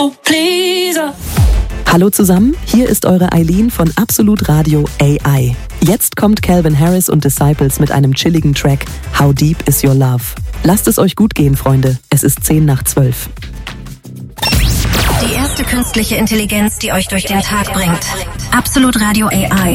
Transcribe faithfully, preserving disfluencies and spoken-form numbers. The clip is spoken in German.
Hallo zusammen, hier ist eure Eileen von Absolut Radio A I. Jetzt kommt Calvin Harris und Disciples mit einem chilligen Track How Deep Is Your Love. Lasst es euch gut gehen, Freunde. Es ist zehn nach zwölf. Die erste künstliche Intelligenz, die euch durch den Tag bringt. Absolut Radio A I.